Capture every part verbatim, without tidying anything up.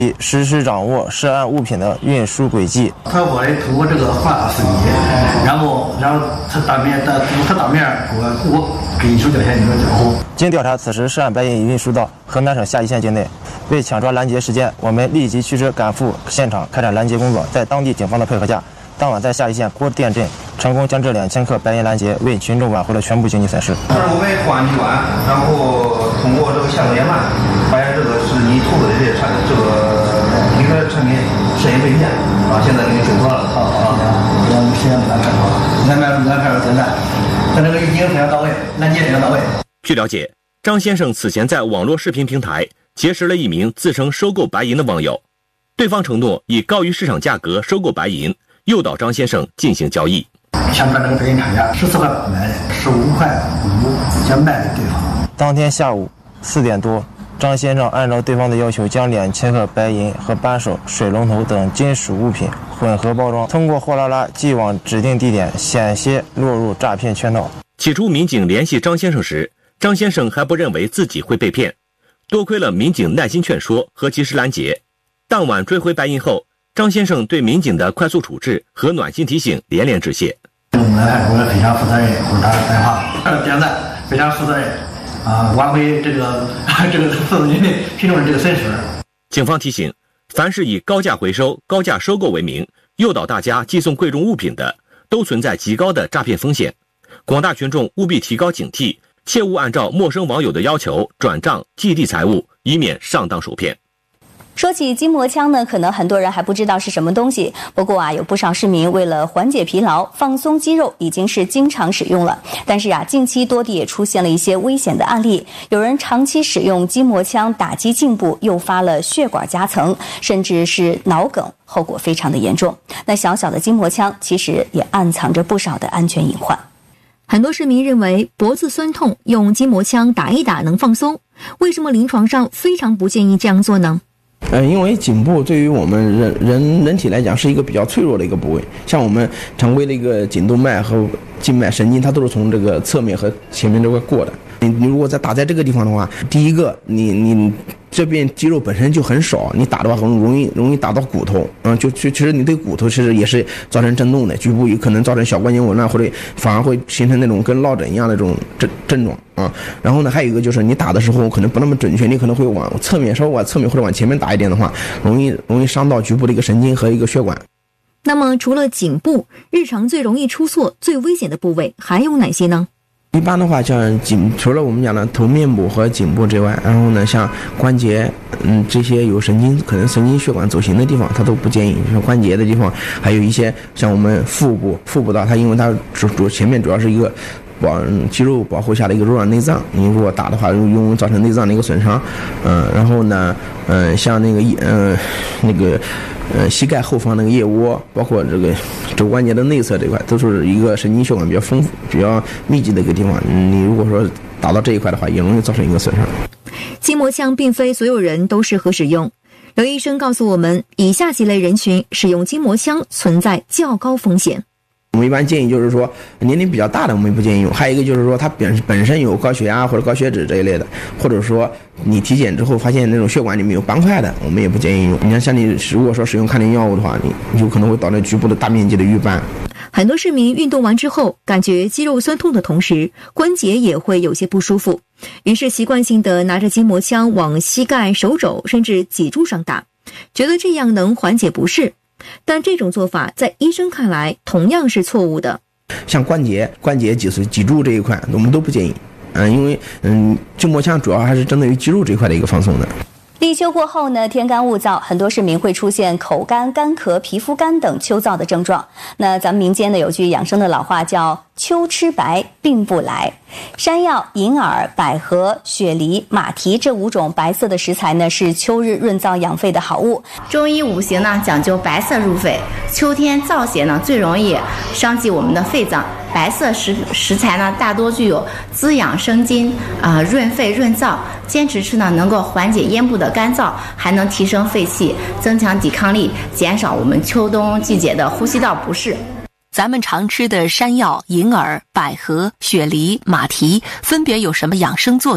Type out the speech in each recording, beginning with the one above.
实时掌握涉案物品的运输轨迹。 他我嘞通过这个画分析，然后然后他当面他他当面我我给你手交钱，你说交货。 经调查，此时涉案白银已运输到河南省夏邑县境内。为抢抓拦截时间，我们立即驱车赶赴现场开展拦截工作。在当地警方的配合下，当晚在夏邑县郭店镇成功将这两千克白银拦截，为群众挽回了全部经济损失。 这是我们公安机关，然后通过这个线索研判，发现这个是你投的这些产这个你的产品涉嫌被骗啊，现在给你追回来了。好好， 我们时间给咱看好了，咱们咱派出所现在，咱这个已经非常到位，拦截非常到位。 据了解，张先生此前在网络视频平台结识了一名自称收购白银的网友，对方承诺以高于市场价格收购白银，诱导张先生进行交易。 想把这个白银差价十四块八买的，十五块五想卖给对方。 当天下午四点多，张先生按照对方的要求，将两千克白银和扳手、水龙头等金属物品混合包装，通过货拉拉寄往指定地点，险些落入诈骗圈套。 起初民警联系张先生时，张先生还不认为自己会被骗，多亏了民警耐心劝说和及时拦截。当晚追回白银后，张先生对民警的快速处置和暖心提醒连连致谢。 我们派出所非常负责任，给他电话点赞，非常负责任啊，挽回这个这个民群众的这个损失。 警方提醒，凡是以高价回收、高价收购为名，诱导大家寄送贵重物品的，都存在极高的诈骗风险。广大群众务必提高警惕，切勿按照陌生网友的要求转账寄递财物，以免上当受骗。 说起筋膜枪呢，可能很多人还不知道是什么东西。不过啊，有不少市民为了缓解疲劳、放松肌肉，已经是经常使用了。但是啊，近期多地也出现了一些危险的案例，有人长期使用筋膜枪打击颈部，诱发了血管夹层，甚至是脑梗，后果非常的严重。那小小的筋膜枪其实也暗藏着不少的安全隐患。 很多市民认为脖子酸痛用筋膜枪打一打能放松，为什么临床上非常不建议这样做呢？ 呃，因为颈部对于我们人人人体来讲是一个比较脆弱的一个部位，像我们常规的一个颈动脉和静脉神经，它都是从这个侧面和前面这块过的。你你如果再打在这个地方的话，第一个你你这边肌肉本身就很少，你打的话很容易容易打到骨头，嗯，就其实你对骨头其实也是造成震动的，局部有可能造成小关节紊乱，或者反而会形成那种跟落枕一样的这种症症状啊。然后呢，还有一个就是你打的时候可能不那么准确，你可能会往侧面稍微往侧面或者往前面打一点的话，容易容易伤到局部的一个神经和一个血管。 那么除了颈部，日常最容易出错、最危险的部位还有哪些呢？ 一般的话，像颈，除了我们讲的头面部和颈部之外，然后呢，像关节，嗯，这些有神经可能神经血管走形的地方，它都不建议。像关节的地方，还有一些像我们腹部，腹部的它因为它主主前面主要是一个保肌肉保护下的一个柔软内脏，你如果打的话，容易造成内脏的一个损伤。嗯，然后呢，嗯，像那个嗯那个。呃，膝盖后方那个腋窝，包括这个肘关节的内侧这块，都是一个神经血管比较丰富、比较密集的一个地方。你如果说打到这一块的话，也容易造成一个损伤。 筋膜枪并非所有人都适合使用。刘医生告诉我们，以下几类人群使用筋膜枪存在较高风险。 我们一般建议就是说，年龄比较大的我们不建议用，还有一个就是说他本本身有高血压或者高血脂这一类的，或者说你体检之后发现那种血管里面有斑块的，我们也不建议用。你看，像你如果说使用抗凝药物的话，你有可能会导致局部的大面积的瘀斑。 很多市民运动完之后，感觉肌肉酸痛的同时，关节也会有些不舒服，于是习惯性的拿着筋膜枪往膝盖、手肘甚至脊柱上打，觉得这样能缓解不适。但这种做法在医生看来同样是错误的。 像关节、关节脊髓、脊柱这一块，我们都不建议。嗯，因为嗯，筋膜枪主要还是针对于肌肉这一块的一个放松的。 立秋过后呢，天干物燥，很多市民会出现口干、干咳、皮肤干等秋燥的症状。那咱们民间呢有句养生的老话叫秋吃白病不来。山药、银耳、百合、雪梨、马蹄这五种白色的食材呢，是秋日润燥养肺的好物。 中医五行呢讲究白色入肺，秋天燥邪呢最容易伤及我们的肺脏。白色食食材呢，大多具有滋养生津、啊、呃、润肺润燥。坚持吃呢，能够缓解咽部的干燥，还能提升肺气，增强抵抗力，减少我们秋冬季节的呼吸道不适。 咱们常吃的山药、银耳、百合、雪梨、马蹄，分别有什么养生作用？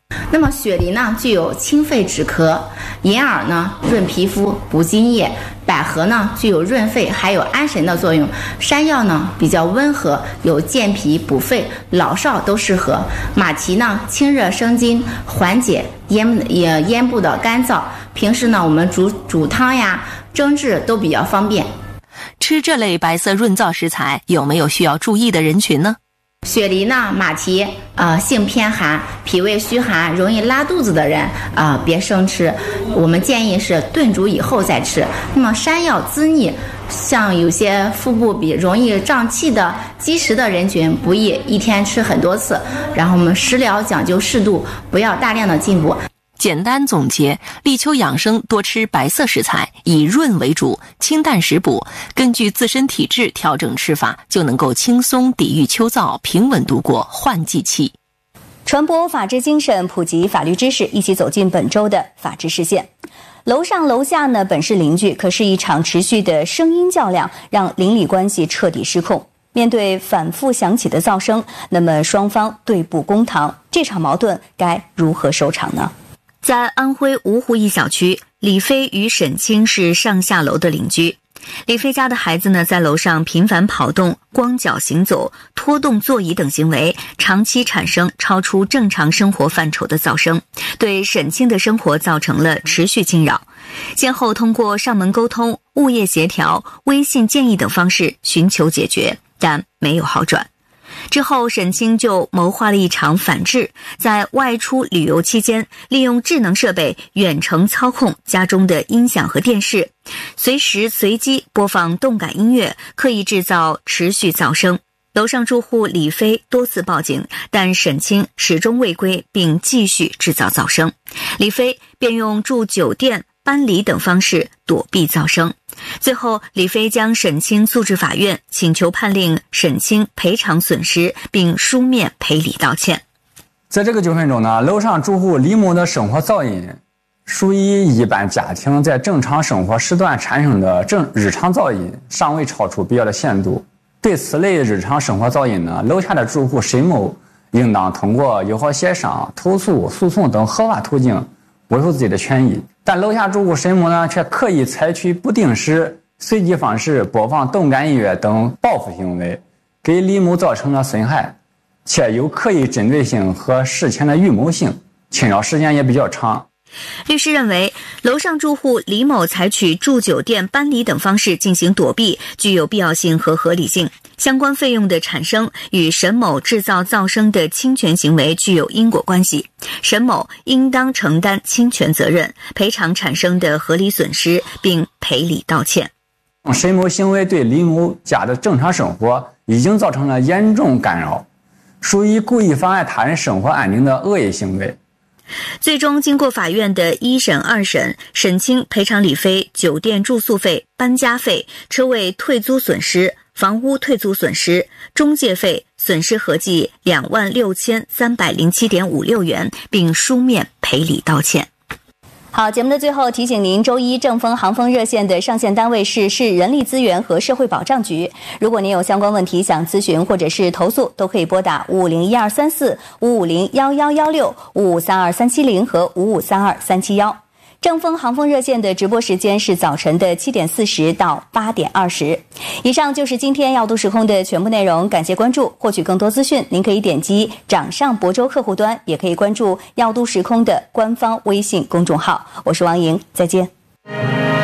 那么雪梨呢，具有清肺止咳；银耳呢，润皮肤、补津液；百合呢，具有润肺还有安神的作用；山药呢，比较温和，有健脾补肺，老少都适合；马蹄呢，清热生津，缓解咽也咽部的干燥。平时呢，我们煮煮汤呀、蒸制都比较方便。 吃这类白色润燥食材有没有需要注意的人群呢？ 雪梨呢，马蹄，呃，性偏寒，脾胃虚寒，容易拉肚子的人，啊、呃，别生吃。我们建议是炖煮以后再吃。那么山药滋腻，像有些腹部比容易胀气的积食的人群，不宜一天吃很多次。然后我们食疗讲究适度，不要大量的进补。 简单总结，立秋养生多吃白色食材，以润为主，清淡食补，根据自身体质调整吃法，就能够轻松抵御秋燥，平稳度过换季期。 传播法治精神，普及法律知识，一起走进本周的法治视线。楼上楼下呢本是邻居，可是一场持续的声音较量，让邻里关系彻底失控。面对反复响起的噪声，那么双方对簿公堂，这场矛盾该如何收场呢？在安徽芜湖一小区，李飞与沈清是上下楼的邻居。李飞家的孩子呢，在楼上频繁跑动、光脚行走、拖动座椅等行为，长期产生超出正常生活范畴的噪声，对沈清的生活造成了持续惊扰。先后通过上门沟通、物业协调、微信建议等方式寻求解决，但没有好转。之后，沈清就谋划了一场反制，在外出旅游期间，利用智能设备远程操控家中的音响和电视，随时随机播放动感音乐，刻意制造持续噪声。楼上住户李飞多次报警，但沈清始终未归，并继续制造噪声。李飞便用住酒店、搬离等方式躲避噪声。最后，李飞将沈清诉至法院，请求判令沈清赔偿损失，并书面赔礼道歉。 在这个纠纷中呢，楼上住户李某的生活噪音属于一般家庭在正常生活时段产生的正日常噪音，尚未超出必要的限度。对此类日常生活噪音呢，楼下的住户沈某应当通过友好协商、投诉、诉讼等合法途径维护自己的权益。但楼下住户沈某呢，却刻意采取不定时、随机方式播放动感音乐等报复行为，给李某造成了损害，且有刻意针对性和事前的预谋性，侵扰时间也比较长。 律师认为，楼上住户李某采取住酒店、搬离等方式进行躲避，具有必要性和合理性。相关费用的产生与沈某制造噪声的侵权行为具有因果关系，沈某应当承担侵权责任，赔偿产生的合理损失，并赔礼道歉。 沈某行为对李某家的正常生活已经造成了严重干扰，属于故意妨碍他人生活安宁的恶意行为。 最终经过法院的一审、二审，沈清赔偿李飞酒店住宿费、搬家费、车位退租损失、房屋退租损失、中介费损失合计两万六千三百零七点五六元，并书面赔礼道歉。好，节目的最后提醒您，周一正风航风热线的上线单位是市人力资源和社会保障局。如果您有相关问题想咨询或者是投诉，都可以拨打五五零一二三四、五五零幺幺幺六、五五三二三七零和五五三二三七幺。正风航风热线的直播时间是早晨的七点四十到八点二十。以上就是今天耀都时空的全部内容，感谢关注。获取更多资讯，您可以点击掌上博州客户端，也可以关注耀都时空的官方微信公众号。我是王莹，再见。